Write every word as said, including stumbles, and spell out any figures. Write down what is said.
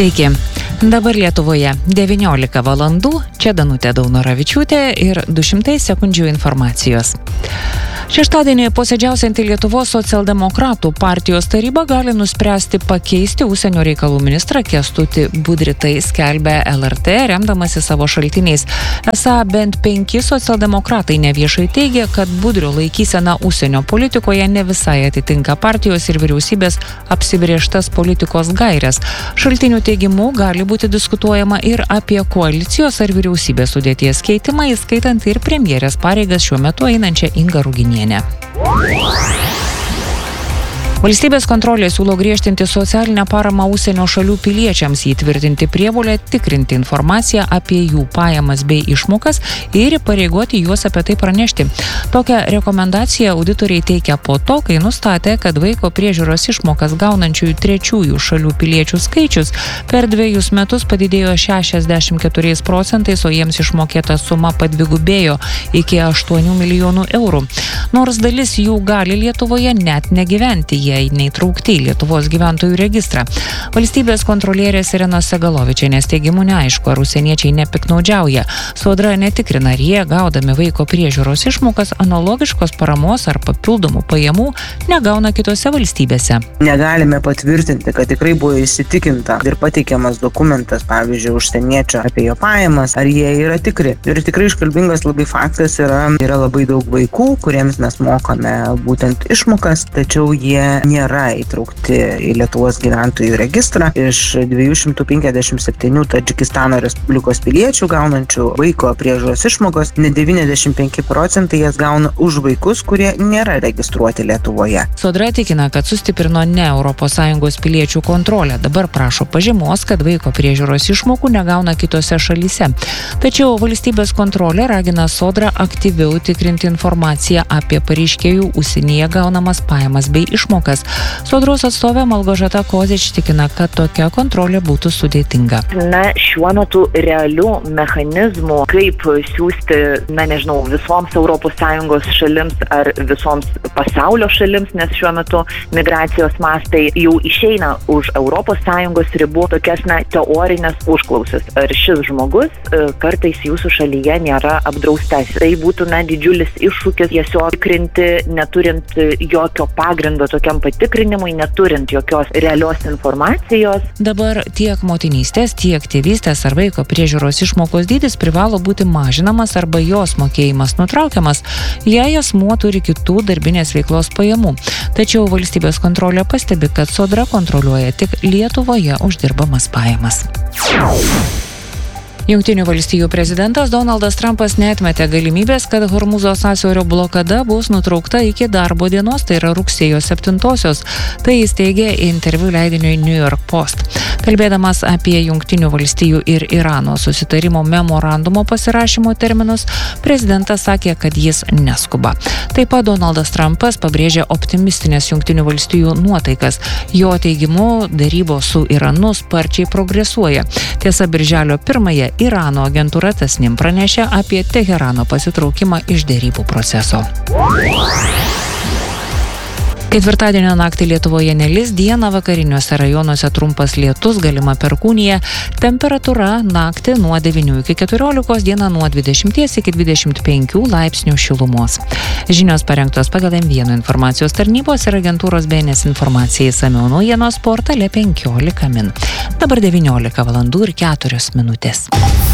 Sveiki. Dabar Lietuvoje devyniolika valandų, čia Danutė Daunoravičiūtė ir du šimtai sekundžių informacijos. Šeštadienį posėdžiausianti Lietuvos socialdemokratų partijos taryba gali nuspręsti pakeisti užsienio reikalų ministrą Kęstutį Budrį, tai skelbia L R T, remdamasi savo šaltiniais. Esą bent penki socialdemokratai neviešai teigia, kad Budrio laikysena užsienio politikoje ne visai atitinka partijos ir vyriausybės apsibrėžtas politikos gaires. Šaltinių teigimu gali būti diskutuojama ir apie koalicijos ar vyriausybės sudėties keitimą, įskaitant ir premjerės pareigas šiuo metu einančią Ingą Ruginienę. Valstybės kontrolė siūlo griežtinti socialinę paramą užsienio šalių piliečiams, įtvirtinti prievolę tikrinti informaciją apie jų pajamas bei išmokas ir įpareigoti juos apie tai pranešti. Tokią rekomendaciją auditoriai teikia po to, kai nustatė, kad vaiko priežiūros išmokas gaunančiųjų trečiųjų šalių piliečių skaičius per dviejus metus padidėjo šešiasdešimt keturiais procentais, o jiems išmokėta suma padvigubėjo iki aštuonių milijonų eurų. Nors dalis jų gali Lietuvoje net negyventi, jie neįtraukti į Lietuvos gyventojų registrą. Valstybės kontrolierės Irenos Segalovičienės teigimu neaišku, ar užsieniečiai nepiknaudžiauja. Sodra netikrina, ar jie, gaudami vaiko priežiūros išmokas, analogiškos paramos ar papildomų pajamų negauna kitose valstybėse. Negalime patvirtinti, kad tikrai buvo įsitikinta ir pateikiamas dokumentas, pavyzdžiui, užsieniečio apie jo pajamas, ar jie yra tikri. Ir tikrai iškalbingas labai faktas yra, yra labai daug vaikų, kuriems mes mokame būtent išmokas, tačiau jie nėra įtraukti į Lietuvos gyventojų registrą. Iš dviejų šimtų penkiasdešimt septynių Tadžikistano Respublikos piliečių gaunančių vaiko priežiūros išmokos, net devyniasdešimt penki procentai jas gauna už vaikus, kurie nėra registruoti Lietuvoje. Sodra tikina, kad sustiprino ne Europos Sąjungos piliečių kontrolę. Dabar prašo pažymos, kad vaiko priežiūros išmokų negauna kitose šalyse. Tačiau valstybės kontrolė ragina Sodrą aktyviau tikrinti informaciją apie pareiškėjų užsienyje gaunamas pajamas bei išmokas. Sodros atstovė Malgožata Kozič tikina, kad tokia kontrolė būtų sudėtinga. Na, šiuo metu realių mechanizmų, kaip siūsti, na nežinau, visoms Europos Sąjungos šalims ar visoms pasaulio šalims, nes šiuo metu migracijos mastai jau išeina už Europos Sąjungos ribų, tokias, na, teorinės užklausas. Ar šis žmogus kartais jūsų šalyje nėra apdraustas? Tai būtų, na, didžiulis iššūkis tiesiog tikrinti, neturint jokio pagrindo tokiam patikrinimui, neturint jokios realios informacijos. Dabar tiek motinystės, tiek tėvystės ar vaiko priežiūros išmokos dydis privalo būti mažinamas arba jos mokėjimas nutraukiamas, jei asmuo turi kitų darbinės veiklos pajamų. Tačiau valstybės kontrolė pastebi, kad Sodra kontroliuoja tik Lietuvoje uždirbamas pajamas. Jungtinių valstijų prezidentas Donaldas Trumpas neatmetė galimybės, kad Hormūzo sąsiaurio blokada bus nutraukta iki darbo dienos, tai yra rugsėjo septintosios. Tai jis teigė interviu leidiniui New York Post. Kalbėdamas apie Jungtinių valstijų ir Irano susitarimo memorandumo pasirašymo terminus, prezidentas sakė, kad jis neskuba. Taip pat Donaldas Trumpas pabrėžė optimistinės Jungtinių valstijų nuotaikas. Jo teigimu, derybos su Iranu sparčiai progresuoja. Tiesa, birželio pirmąją Irano agentūra Tasnim pranešė apie Teherano pasitraukimą iš derybų proceso. Ketvirtadienio naktį Lietuvoje nelis, dieną vakariniuose rajonuose trumpas lietus, galima perkūnija, temperatūra naktį nuo devynių iki keturiolikos, dieną nuo dvidešimties iki dvidešimt penkių laipsnių šilumos. Žinios parengtos pagal M vienas informacijos tarnybos ir agentūros B N S informacijai, išsamiau naujienos portale penkiolika min. Dabar devyniolika valandų ir keturios minutės.